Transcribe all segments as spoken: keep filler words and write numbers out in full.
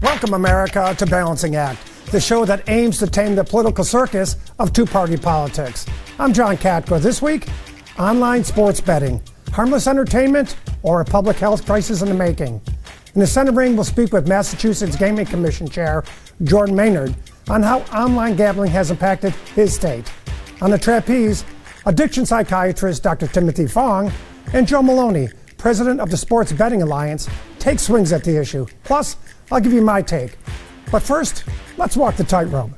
Welcome, America, to Balancing Act, the show that aims to tame the political circus of two-party politics. I'm John Katko. This week, online sports betting, harmless entertainment, or a public health crisis in the making. In the Senate ring, we'll speak with Massachusetts Gaming Commission Chair Jordan Maynard on how online gambling has impacted his state. On the trapeze, addiction psychiatrist Doctor Timothy Fong and Joe Maloney, president of the Sports Betting Alliance, take swings at the issue. Plus, I'll give you my take. But first, let's walk the tightrope.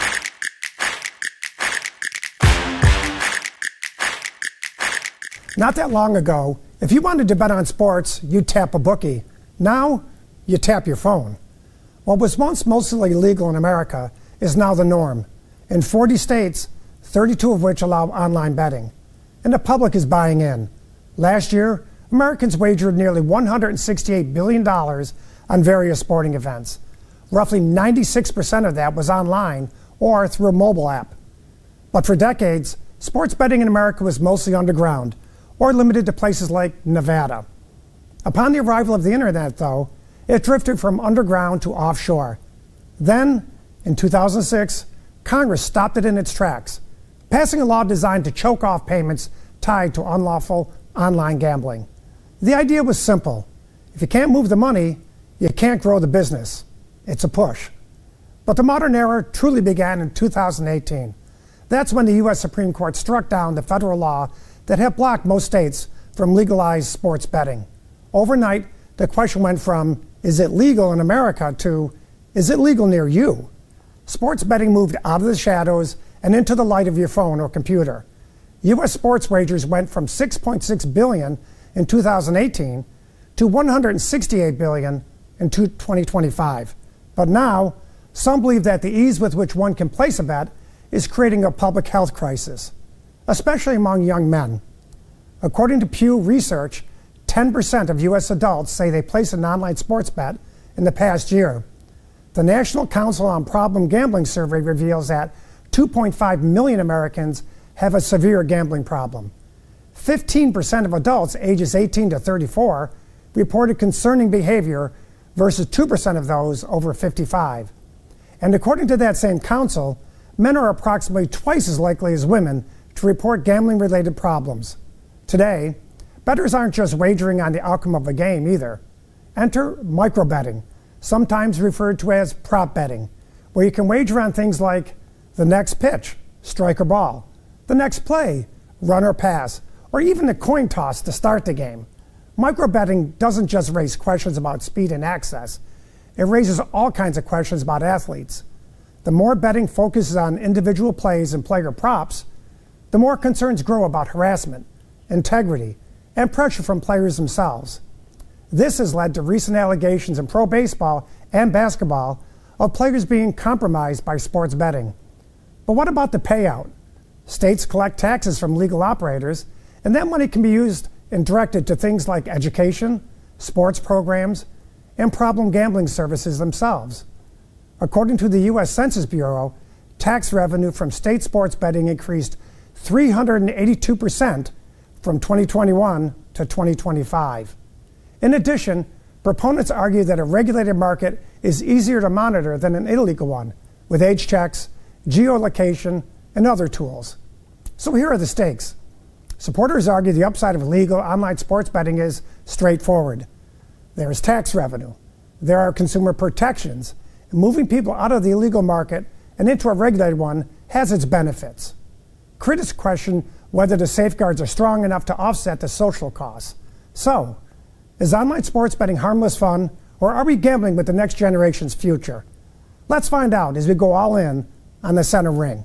Not that long ago, if you wanted to bet on sports, you'd tap a bookie. Now, you tap your phone. What was once mostly illegal in America is now the norm. In forty states, thirty-two of which allow online betting. And the public is buying in. Last year, Americans wagered nearly one hundred sixty-eight billion dollars on various sporting events. Roughly ninety-six percent of that was online or through a mobile app. But for decades, sports betting in America was mostly underground or limited to places like Nevada. Upon the arrival of the internet, though, it drifted from underground to offshore. Then, in two thousand six, Congress stopped it in its tracks, passing a law designed to choke off payments tied to unlawful online gambling. The idea was simple. If you can't move the money, you can't grow the business. It's a push. But the modern era truly began in two thousand eighteen. That's when the U S Supreme Court struck down the federal law that had blocked most states from legalized sports betting. Overnight, the question went from, is it legal in America, to, is it legal near you? Sports betting moved out of the shadows and into the light of your phone or computer. U S sports wagers went from six point six billion dollars in two thousand eighteen to one hundred sixty-eight billion dollars in twenty twenty-five. But now, some believe that the ease with which one can place a bet is creating a public health crisis, especially among young men. According to Pew Research, ten percent of U S adults say they placed an online sports bet in the past year. The National Council on Problem Gambling survey reveals that two point five million Americans have a severe gambling problem. fifteen percent of adults ages eighteen to thirty-four reported concerning behavior versus two percent of those over fifty-five. And according to that same council, men are approximately twice as likely as women to report gambling-related problems. Today, bettors aren't just wagering on the outcome of a game either. Enter microbetting, sometimes referred to as prop betting, where you can wager on things like the next pitch, strike or ball, the next play, run or pass, or even the coin toss to start the game. Microbetting doesn't just raise questions about speed and access. It raises all kinds of questions about athletes. The more betting focuses on individual plays and player props, the more concerns grow about harassment, integrity, and pressure from players themselves. This has led to recent allegations in pro baseball and basketball of players being compromised by sports betting. But what about the payout? States collect taxes from legal operators, and that money can be used and directed to things like education, sports programs, and problem gambling services themselves. According to the U S Census Bureau, tax revenue from state sports betting increased three hundred eighty-two percent from twenty twenty-one to twenty twenty-five. In addition, proponents argue that a regulated market is easier to monitor than an illegal one, with age checks, geolocation, and other tools. So here are the stakes. Supporters argue the upside of illegal online sports betting is straightforward. There is tax revenue. There are consumer protections. And moving people out of the illegal market and into a regulated one has its benefits. Critics question whether the safeguards are strong enough to offset the social costs. So, is online sports betting harmless fun, or are we gambling with the next generation's future? Let's find out as we go all in on the Center Ring.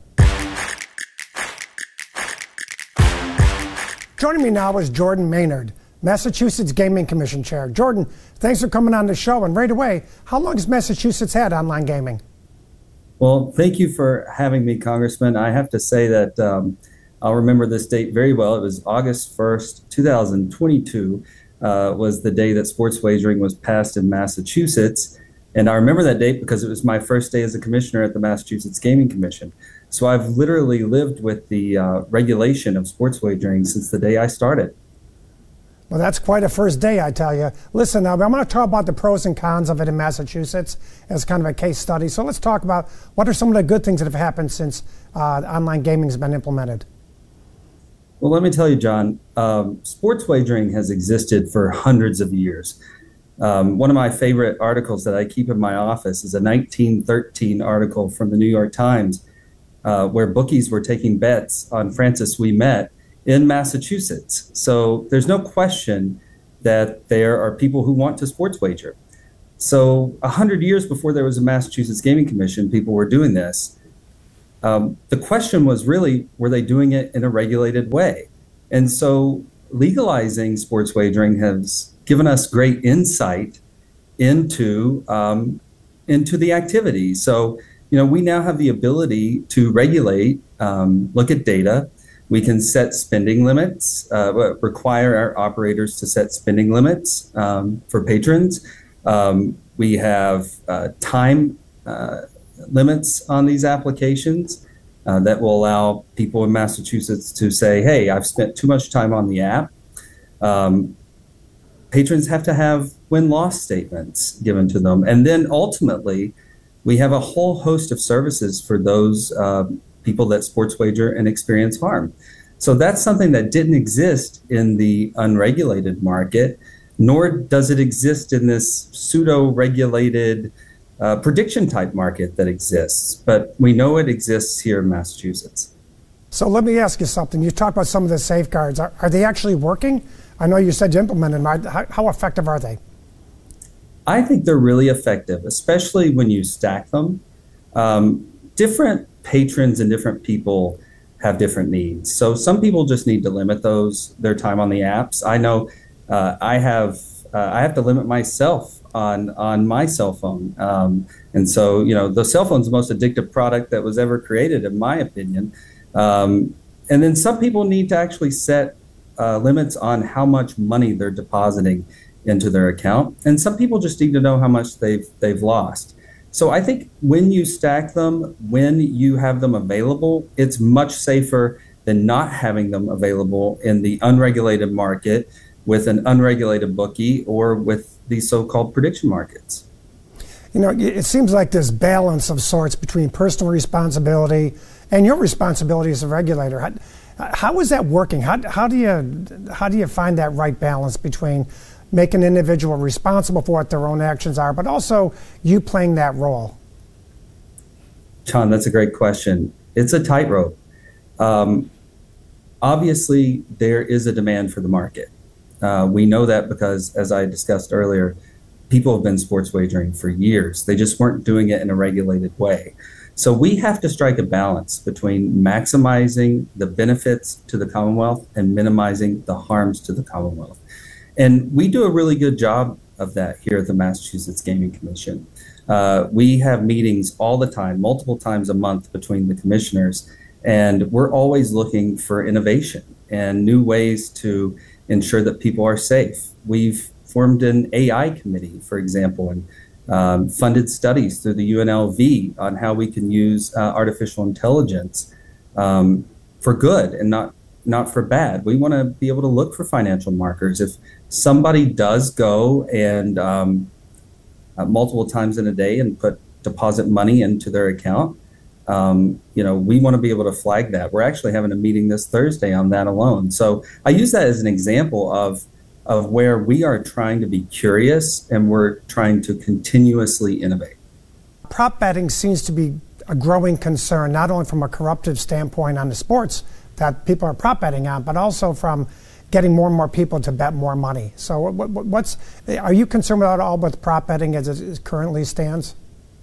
Joining me now is Jordan Maynard, Massachusetts Gaming Commission Chair. Jordan, thanks for coming on the show. And right away, how long has Massachusetts had online gaming? Well, thank you for having me, Congressman. I have to say that um, I'll remember this date very well. It was August first, two thousand twenty-two, uh, was the day that sports wagering was passed in Massachusetts. And I remember that date because it was my first day as a commissioner at the Massachusetts Gaming Commission. So I've literally lived with the uh, regulation of sports wagering since the day I started. Well, that's quite a first day, I tell you. Listen, uh, I'm going to talk about the pros and cons of it in Massachusetts as kind of a case study. So let's talk about what are some of the good things that have happened since uh, online gaming has been implemented. Well, let me tell you, John, um, sports wagering has existed for hundreds of years. Um, one of my favorite articles that I keep in my office is a nineteen thirteen article from the New York Times uh, where bookies were taking bets on Francis Ouimet in Massachusetts. So there's no question that there are people who want to sports wager. So a hundred years before there was a Massachusetts Gaming Commission, people were doing this. Um, the question was really, were they doing it in a regulated way? And so legalizing sports wagering has given us great insight into um, into the activity. So, you know, we now have the ability to regulate, um, look at data. We can set spending limits, uh, require our operators to set spending limits um, for patrons. Um, we have uh, time uh, limits on these applications uh, that will allow people in Massachusetts to say, hey, I've spent too much time on the app. Um, patrons have to have win-loss statements given to them. And then ultimately, we have a whole host of services for those uh, people that sports wager and experience harm. So that's something that didn't exist in the unregulated market, nor does it exist in this pseudo-regulated uh, prediction type market that exists. But we know it exists here in Massachusetts. So let me ask you something. You talked about some of the safeguards. Are, are they actually working? I know you said you implemented them. Right? How, how effective are they? I think they're really effective, especially when you stack them. Um, different patrons and different people have different needs. So some people just need to limit those their time on the apps. I know uh, I have uh, I have to limit myself on on my cell phone, um, and so you know the cell phone's the most addictive product that was ever created, in my opinion. Um, and then some people need to actually set uh, limits on how much money they're depositing into their account, and some people just need to know how much they've they've lost. So I think when you stack them, when you have them available, it's much safer than not having them available in the unregulated market with an unregulated bookie or with these so-called prediction markets. You know, it seems like this balance of sorts between personal responsibility and your responsibility as a regulator. How, how is that working? How, how do you how do you find that right balance between make an individual responsible for what their own actions are, but also you playing that role? John, that's a great question. It's a tightrope. Um, obviously, there is a demand for the market. Uh, we know that because, as I discussed earlier, people have been sports wagering for years. They just weren't doing it in a regulated way. So we have to strike a balance between maximizing the benefits to the Commonwealth and minimizing the harms to the Commonwealth. And we do a really good job of that here at the Massachusetts Gaming Commission. Uh, we have meetings all the time, multiple times a month between the commissioners, and we're always looking for innovation and new ways to ensure that people are safe. We've formed an A I committee, for example, and um, funded studies through the U N L V on how we can use uh, artificial intelligence um, for good and not not for bad. We want to be able to look for financial markers. If somebody does go and um, uh, multiple times in a day and put deposit money into their account, um, you know, we want to be able to flag that. We're actually having a meeting this Thursday on that alone. So I use that as an example of of where we are trying to be curious and we're trying to continuously innovate. Prop betting seems to be a growing concern, not only from a corruptive standpoint on the sports that people are prop betting on, but also from getting more and more people to bet more money. So what, what's, are you concerned at all with prop betting as it currently stands?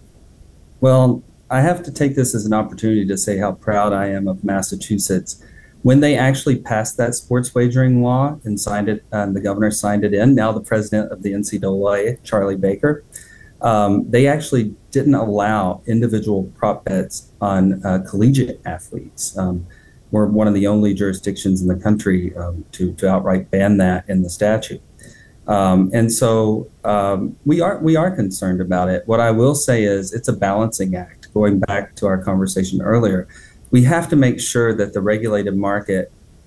Well, I have to take this as an opportunity to say how proud I am of Massachusetts. When they actually passed that sports wagering law and signed it, and the governor signed it in, now the president of the N C double A, Charlie Baker, um, they actually didn't allow individual prop bets on uh, collegiate athletes. Um, we're one of the only jurisdictions in the country um, to, to outright ban that in the statute. Um, and so um, we are we are concerned about it. What I will say is it's a balancing act. Going back to our conversation earlier, we have to make sure that the regulated market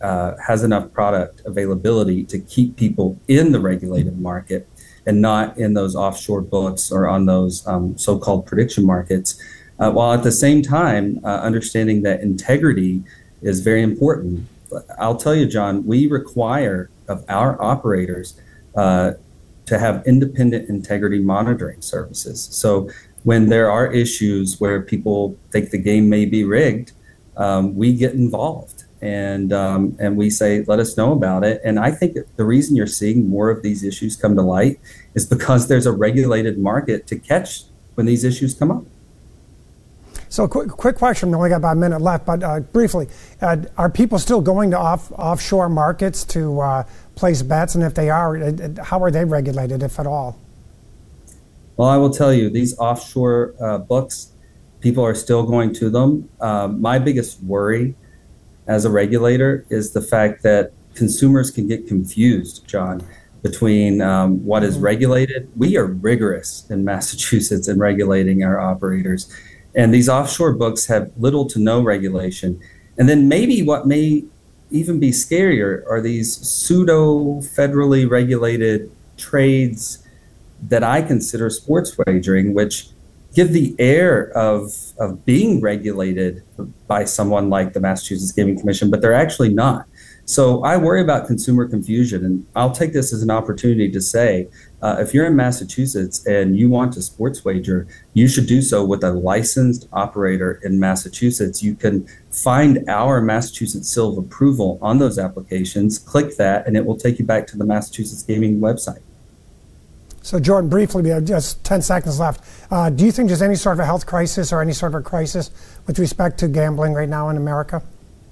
uh, has enough product availability to keep people in the regulated market and not in those offshore books or on those um, so-called prediction markets, uh, while at the same time uh, understanding that integrity is very important. I'll tell you, John, we require of our operators uh, to have independent integrity monitoring services. So when there are issues where people think the game may be rigged, um, we get involved and um, and we say, let us know about it. And I think that the reason you're seeing more of these issues come to light is because there's a regulated market to catch when these issues come up. So quick, quick question, we only got about a minute left, but uh, briefly, uh, are people still going to off, offshore markets to uh, place bets? And if they are, how are they regulated, if at all? Well, I will tell you, these offshore uh, books, people are still going to them. Um, my biggest worry as a regulator is the fact that consumers can get confused, John, between um, what is regulated. We are rigorous in Massachusetts in regulating our operators. And these offshore books have little to no regulation. And then maybe what may even be scarier are these pseudo federally regulated trades that I consider sports wagering, which give the air of, of being regulated by someone like the Massachusetts Gaming Commission, but they're actually not. So I worry about consumer confusion, and I'll take this as an opportunity to say, uh, if you're in Massachusetts and you want to sports wager, you should do so with a licensed operator in Massachusetts. You can find our Massachusetts seal of approval on those applications, click that, and it will take you back to the Massachusetts Gaming website. So Jordan, briefly, we have just ten seconds left. Uh, do you think there's any sort of a health crisis or any sort of a crisis with respect to gambling right now in America?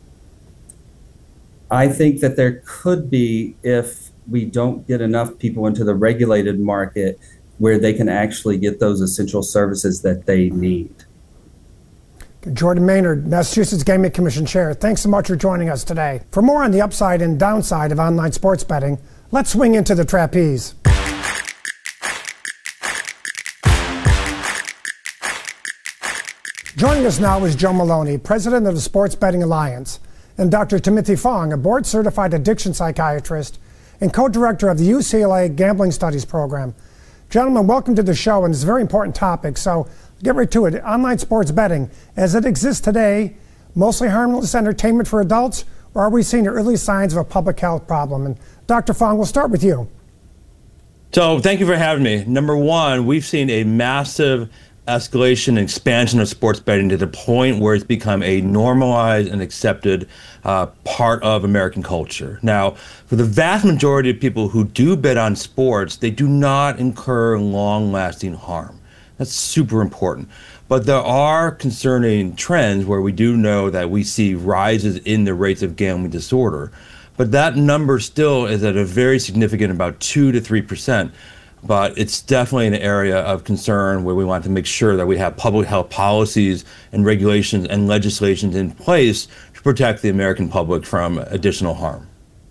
I think that there could be if we don't get enough people into the regulated market where they can actually get those essential services that they need. Jordan Maynard, Massachusetts Gaming Commission Chair, thanks so much for joining us today. For more on the upside and downside of online sports betting, let's swing into the trapeze. Joining us now is Joe Maloney, president of the Sports Betting Alliance, and Doctor Timothy Fong, a board-certified addiction psychiatrist and co-director of the U C L A Gambling Studies Program. Gentlemen, welcome to the show, and it's a very important topic, so get right to it. Online sports betting, as it exists today, mostly harmless entertainment for adults, or are we seeing early signs of a public health problem? And Doctor Fong, we'll start with you. So thank you for having me. Number one, we've seen a massive escalation and expansion of sports betting to the point where it's become a normalized and accepted uh, part of American culture. Now, for the vast majority of people who do bet on sports, they do not incur long-lasting harm. That's super important. But there are concerning trends where we do know that we see rises in the rates of gambling disorder. But that number still is at a very significant about two to three percent. But it's definitely an area of concern where we want to make sure that we have public health policies and regulations and legislations in place to protect the American public from additional harm.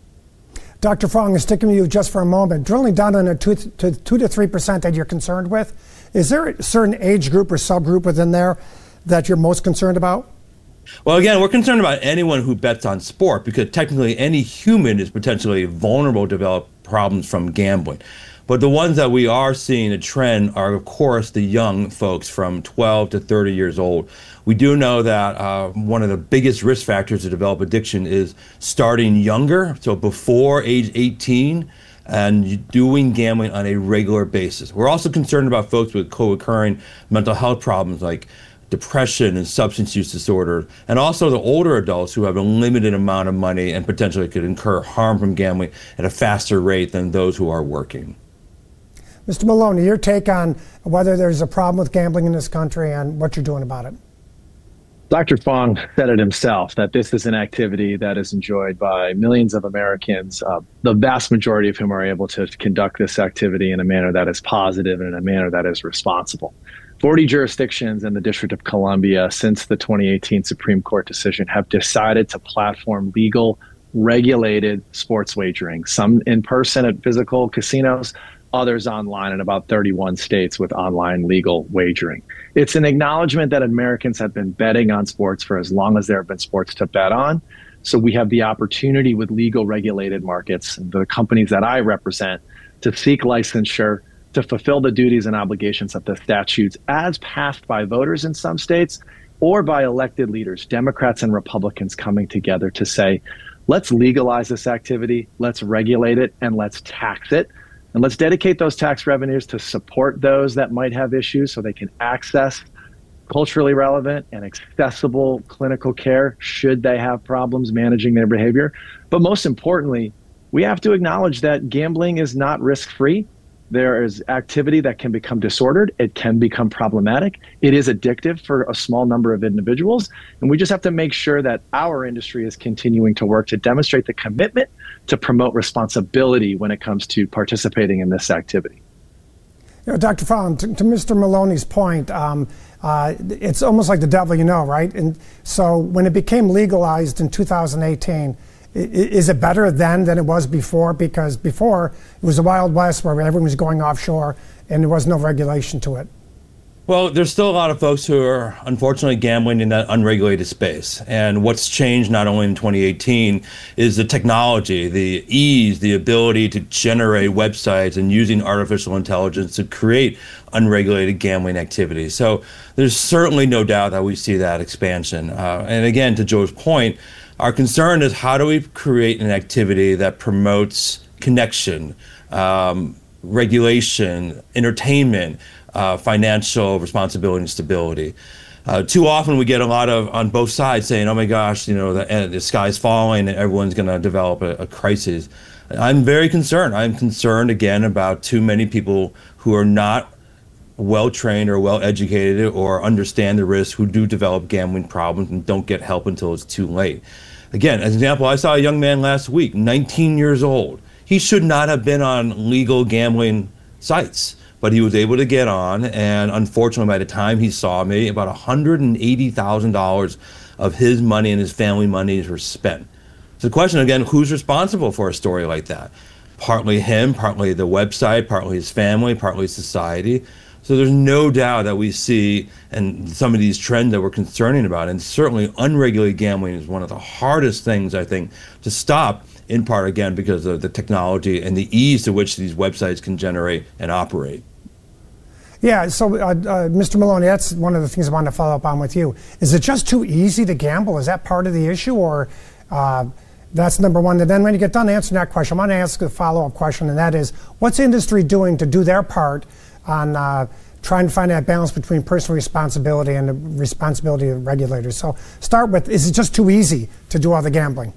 Doctor Fong, sticking with you just for a moment, drilling down on a two to two to three percent that you're concerned with, is there a certain age group or subgroup within there that you're most concerned about? Well, again, we're concerned about anyone who bets on sport because technically any human is potentially vulnerable to develop problems from gambling. But the ones that we are seeing a trend are, of course, the young folks from twelve to thirty years old. We do know that uh, one of the biggest risk factors to develop addiction is starting younger, so before age eighteen, and doing gambling on a regular basis. We're also concerned about folks with co-occurring mental health problems like depression and substance use disorder, and also the older adults who have a limited amount of money and potentially could incur harm from gambling at a faster rate than those who are working. Mister Maloney, your take on whether there's a problem with gambling in this country and what you're doing about it. Doctor Fong said it himself, that this is an activity that is enjoyed by millions of Americans, uh, the vast majority of whom are able to conduct this activity in a manner that is positive and in a manner that is responsible. forty jurisdictions in the District of Columbia since the twenty eighteen Supreme Court decision have decided to platform legal, regulated sports wagering, some in person at physical casinos, others online in about thirty-one states with online legal wagering. It's an acknowledgement that Americans have been betting on sports for as long as there have been sports to bet on, So we have the opportunity with legal regulated markets, the companies that I represent, to seek licensure, to fulfill the duties and obligations of the statutes as passed by voters in some states or by elected leaders, Democrats and Republicans coming together to say, let's legalize this activity, let's regulate it, and let's tax it. And let's dedicate those tax revenues to support those that might have issues so they can access culturally relevant and accessible clinical care should they have problems managing their behavior. But most importantly, we have to acknowledge that gambling is not risk-free. There is activity that can become disordered. It can become problematic. It is addictive for a small number of individuals. And we just have to make sure that our industry is continuing to work to demonstrate the commitment to promote responsibility when it comes to participating in this activity. You know, Doctor Fong, to, to Mister Maloney's point, um, uh, it's almost like the devil you know, right? And so when it became legalized in two thousand eighteen, is it better then than it was before? Because before, it was the Wild West where everyone was going offshore and there was no regulation to it. Well, there's still a lot of folks who are unfortunately gambling in that unregulated space. And what's changed not only in twenty eighteen is the technology, the ease, the ability to generate websites and using artificial intelligence to create unregulated gambling activity. So there's certainly no doubt that we see that expansion. Uh, and again, to Joe's point, our concern is how do we create an activity that promotes connection, um, regulation, entertainment, uh, financial responsibility and stability. Uh, too often we get a lot of, on both sides, saying, oh my gosh, you know, the, the sky's falling and everyone's going to develop a, a crisis. I'm very concerned. I'm concerned, again, about too many people who are not well-trained or well-educated or understand the risks, who do develop gambling problems and don't get help until it's too late. Again, as an example, I saw a young man last week, nineteen years old. He should not have been on legal gambling sites, but he was able to get on, and unfortunately, by the time he saw me, about one hundred eighty thousand dollars of his money and his family money were spent. So the question, again, who's responsible for a story like that? Partly him, partly the website, partly his family, partly society. So there's no doubt that we see, and some of these trends that we're concerning about, and certainly unregulated gambling is one of the hardest things, I think, to stop, in part, again, because of the technology and the ease to which these websites can generate and operate. Yeah, so uh, uh, Mister Maloney, that's one of the things I wanted to follow up on with you. Is it just too easy to gamble? Is that part of the issue, or uh, that's number one? And then when you get done answering that question, I want to ask a follow-up question, and that is, what's the industry doing to do their part on uh, trying to find that balance between personal responsibility and the responsibility of regulators? So start with, is it just too easy to do all the gambling?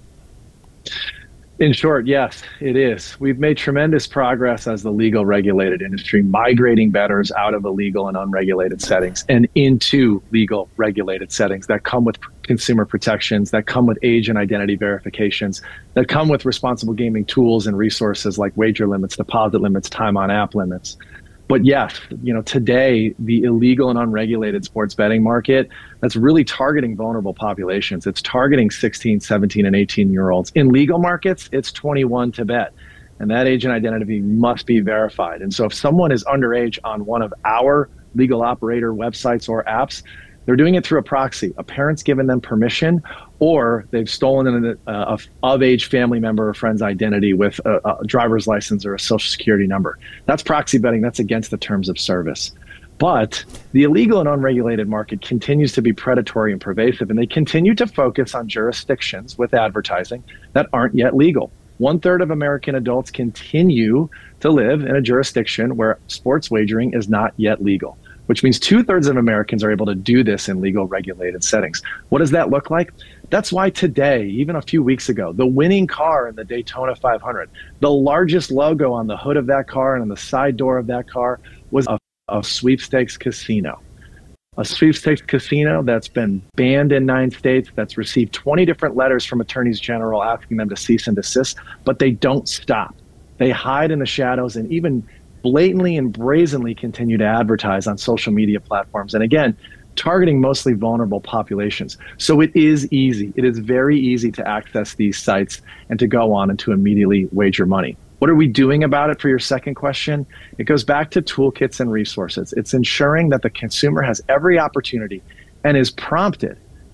In short, yes, it is. We've made tremendous progress as the legal regulated industry, migrating bettors out of illegal and unregulated settings and into legal regulated settings that come with consumer protections, that come with age and identity verifications, that come with responsible gaming tools and resources like wager limits, deposit limits, time on app limits. But yes, you know, today, the illegal and unregulated sports betting market, that's really targeting vulnerable populations. It's targeting sixteen, seventeen, and eighteen-year-olds. In legal markets, it's twenty-one to bet. And that age and identity must be verified. And so if someone is underage on one of our legal operator websites or apps, they're doing it through a proxy. A parent's given them permission, or they've stolen an uh, of-age family member or friend's identity with a, a driver's license or a social security number. That's proxy betting. That's against the terms of service. But the illegal and unregulated market continues to be predatory and pervasive, and they continue to focus on jurisdictions with advertising that aren't yet legal. One third of American adults continue to live in a jurisdiction where sports wagering is not yet legal, which means two thirds of Americans are able to do this in legal regulated settings. What does that look like? That's why today, even a few weeks ago, the winning car in the Daytona five hundred, the largest logo on the hood of that car and on the side door of that car was a, a sweepstakes casino. A sweepstakes casino that's been banned in nine states, that's received twenty different letters from attorneys general asking them to cease and desist, but they don't stop. They hide in the shadows and even blatantly and brazenly continue to advertise on social media platforms. And again, targeting mostly vulnerable populations. So it is easy. It is very easy to access these sites and to go on and to immediately wager money. What are we doing about it for your second question? It goes back to toolkits and resources. It's ensuring that the consumer has every opportunity and is prompted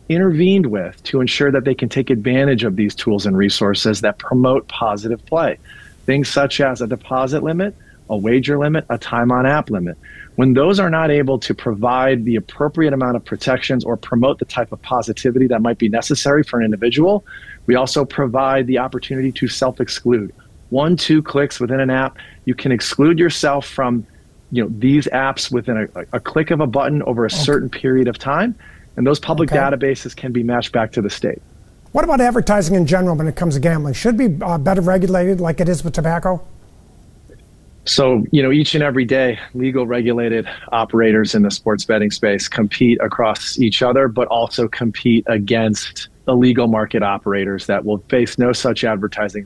intervened with to ensure that they can take advantage of these tools and resources that promote positive play. Things such as a deposit limit, a wager limit, a time on app limit. When those are not able to provide the appropriate amount of protections or promote the type of positivity that might be necessary for an individual, we also provide the opportunity to self-exclude. One, two clicks within an app, you can exclude yourself from you know, these apps within a, a click of a button over a certain period of time, and those public okay. databases can be matched back to the state. What about advertising in general when it comes to gambling? Should it be uh, better regulated like it is with tobacco? So, you know, each and every day, legal regulated operators in the sports betting space compete across each other, but also compete against illegal market operators that will face no such advertising